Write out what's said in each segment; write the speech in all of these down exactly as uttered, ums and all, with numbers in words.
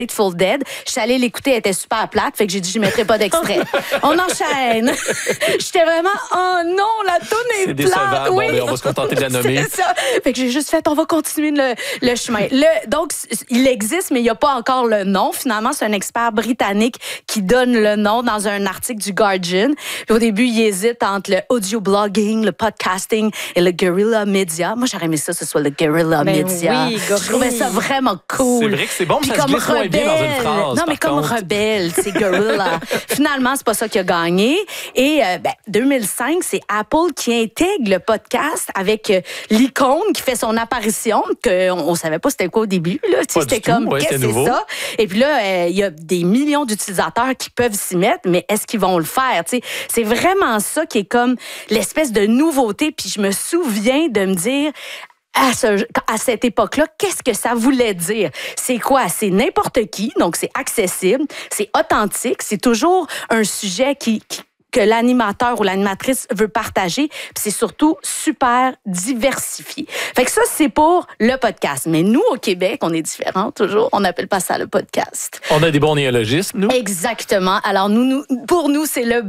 Grateful Dead. Je suis allée l'écouter, elle était super plate, fait que j'ai dit je ne mettrai pas d'extrait. On enchaîne. J'étais vraiment, oh non, la toune est, c'est plate. Décevant. Oui. Bon, mais on va se contenter de la nommer. C'est ça. Fait que j'ai juste fait, on va continuer le, le chemin. Le, donc, il existe, mais il n'y a pas encore le nom. Finalement, c'est un expert britannique qui donne le nom dans un article du Guardian. Puis au début, il hésite entre le audio blogging, le podcasting et le guerrilla media. Moi, j'aurais aimé ça, ce soit le guerrilla ben media. Oui, je trouvais ça vraiment cool. C'est vrai que c'est bon, mais Puis ça se glisse moins bien dans une phrase. Non, mais comme contre. rebelle, c'est guerrilla. Finalement, c'est pas ça qui a gagné. Et euh, ben, deux mille cinq, c'est Apple qui intègre le podcast avec euh, l'icône qui fait son apparition, qu'on on savait pas c'était quoi au début. Là. C'était comme, ouais, qu'est-ce que c'est ça? Et puis là, il euh, y a des millions d'utilisateurs qui peuvent s'y mettre, mais est-ce qu'ils vont le faire? T'sais? C'est vraiment ça qui est comme l'espèce de nouveauté. Puis je me souviens de me dire... À, ce, à cette époque-là, qu'est-ce que ça voulait dire? C'est quoi? C'est n'importe qui, donc c'est accessible, c'est authentique, c'est toujours un sujet qui, qui que l'animateur ou l'animatrice veut partager, puis c'est surtout super diversifié. Fait que ça, c'est pour le podcast. Mais nous, au Québec, on est différents toujours. On n'appelle pas ça le podcast. On a des bons néologismes, nous. Exactement. Alors, nous, nous pour nous, c'est le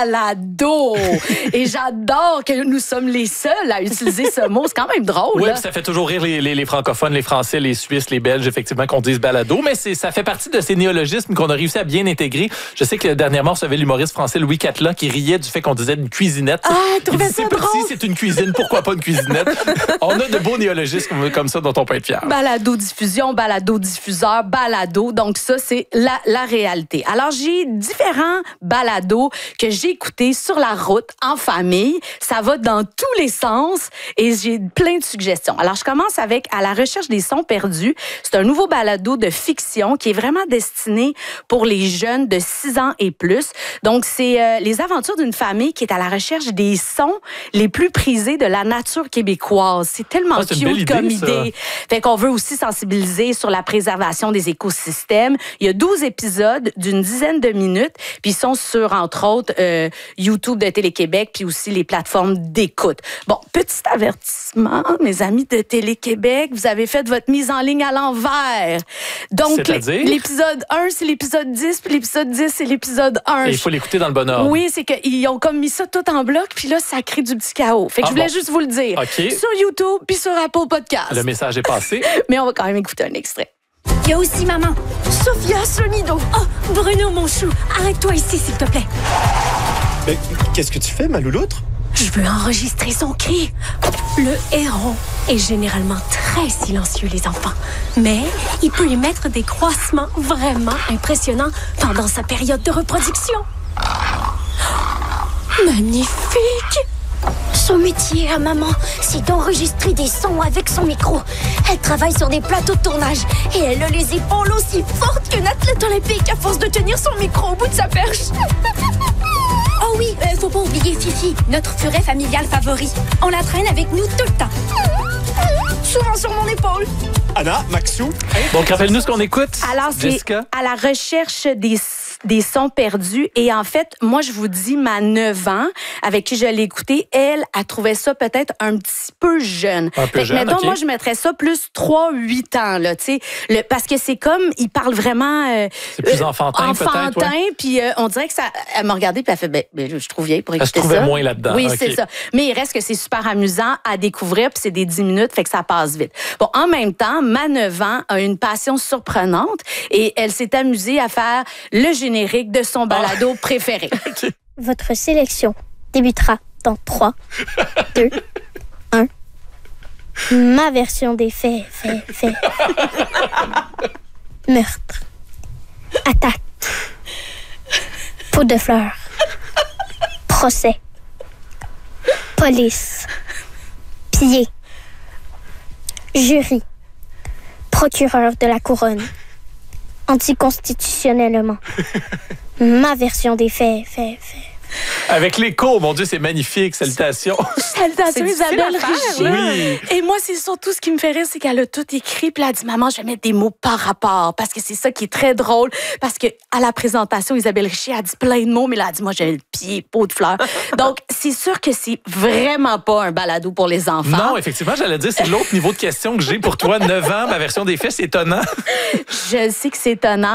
balado. Et j'adore que nous sommes les seuls à utiliser ce mot. C'est quand même drôle. Oui, ça fait toujours rire les, les, les francophones, les Français, les Suisses, les Belges, effectivement, qu'on dise balado. Mais c'est, ça fait partie de ces néologismes qu'on a réussi à bien intégrer. Je sais que dernièrement, on recevait l'humoriste français Louis Catela qui riait du fait qu'on disait une cuisinette. Ah, je trouvais ça drôle. Si c'est une cuisine, pourquoi pas une cuisinette? On a de beaux néologismes comme, comme ça dont on peut être fier. Balado-diffusion, balado-diffuseur, balado. Donc ça, c'est la, la réalité. Alors, j'ai différents balados que j'ai écoutés sur la route, en famille. Ça va dans tous les sens et j'ai plein de suggestions. Alors, je commence avec À la recherche des sons perdus. C'est un nouveau balado de fiction qui est vraiment destiné pour les jeunes de six ans et plus. Donc, c'est euh, les aventures d'une famille qui est à la recherche des sons les plus prisés de la nature québécoise. C'est tellement ah, c'est cute idée, comme idée. Ça. Fait qu'on veut aussi sensibiliser sur la préservation des écosystèmes. Il y a douze épisodes d'une dizaine de minutes, puis ils sont sur, entre autres, euh, YouTube de Télé-Québec, puis aussi les plateformes d'écoute. Bon, petit avertissement, mes amis de Télé-Québec, vous avez fait votre mise en ligne à l'envers. Donc, C'est-à-dire? l'épisode un, c'est l'épisode dix, puis l'épisode dix, c'est l'épisode un. Et il faut l'écouter dans le bon ordre. Oui, c'est qu'ils ont comme mis ça tout en bloc, puis là, ça crée du petit chaos. Fait que ah je voulais bon. juste vous le dire. Okay. Sur YouTube, puis sur Apple Podcast. Le message est passé. Mais on va quand même écouter un extrait. Il y a aussi maman. Sophia Sonido. Oh, Bruno, mon chou. Arrête-toi ici, s'il te plaît. Mais qu'est-ce que tu fais, ma louloutre? Je veux enregistrer son cri. Le héros est généralement très silencieux, les enfants. Mais il peut émettre des croissements vraiment impressionnants pendant sa période de reproduction. Magnifique! Son métier à maman, c'est d'enregistrer des sons avec son micro. Elle travaille sur des plateaux de tournage et elle a les épaules aussi fortes qu'une athlète olympique à force de tenir son micro au bout de sa perche. Oh oui, euh, faut pas oublier Fifi, notre furet familial favori. On la traîne avec nous tout le temps. Souvent sur mon épaule. Anna, Maxou. Donc, rappelle-nous ce qu'on écoute, Alors, c'est Jessica. À la recherche des des sons perdus. Et en fait, moi, je vous dis, ma neuf ans, avec qui je l'ai écouté, elle, a trouvé ça peut-être un petit peu jeune. Un peu fait jeune, que, mettons, okay. moi, je mettrais ça plus trois huit ans, là, tu sais. Le, parce que c'est comme, il parle vraiment... Euh, c'est plus enfantin, enfantin, peut-être, ouais. puis euh, on dirait que ça... Elle m'a regardé, puis elle fait, ben, ben, je trouve vieille pour écouter ça. Elle se trouvait moins là-dedans. Oui, okay. c'est ça. Mais il reste que c'est super amusant à découvrir, puis c'est des dix minutes, fait que ça passe vite. Bon, en même temps, ma neuf ans a une passion surprenante et elle s'est amusée à faire le générique de son balado oh. préféré. Okay. Votre sélection débutera dans trois, deux, un. Ma version des faits, faits, faits. Meurtre. Attaque. Pot de fleurs. Procès. Police. Pied. Jury. Procureur de la couronne. Anticonstitutionnellement. Ma version des faits, faits, faits. Avec l'écho, mon Dieu, c'est magnifique. Salutations. Salutations, Isabelle Richer. Oui. Et moi, c'est surtout ce qui me fait rire, c'est qu'elle a tout écrit. Puis elle a dit, maman, je vais mettre des mots par rapport. Parce que c'est ça qui est très drôle. Parce que à la présentation, Isabelle Richer a dit plein de mots, mais elle a dit, moi, j'ai le pied, peau de fleurs. Donc, c'est c'est sûr que c'est vraiment pas un balado pour les enfants. Non, effectivement, j'allais dire, c'est l'autre niveau de question que j'ai pour toi. neuf ans, ma version des faits, c'est étonnant. Je sais que c'est étonnant.